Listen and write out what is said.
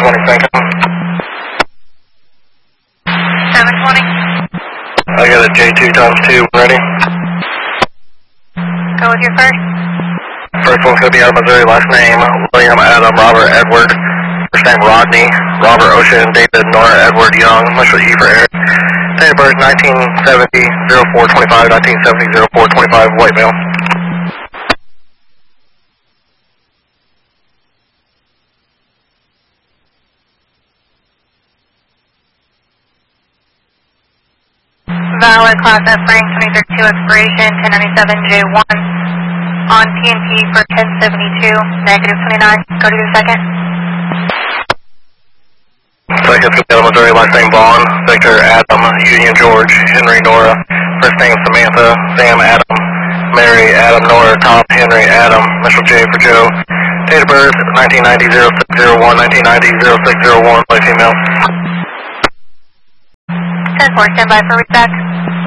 22nd. 720. I got a J2 times 2 ready. Go with your first. First one's going to be out of Missouri, last name William Adam Robert Edward. First name Rodney, Robert Ocean, David Nora Edward Young, initial E for Eric. Date of birth 1970, 0425, 1970, 0425, white male. Valid Class F rank 2032 expiration 1097J1 on PNP for 1072, negative 29. Go to your second. Second's going to be out of Missouri, last name Vaughn, Victor Adam, Union George, Henry Nora. First name Samantha, Sam Adam, Mary Adam Nora, Tom Henry Adam, initial J for Joe. Date of birth 1990-0601, 1990-0601, white female. 10-4, stand by for recheck.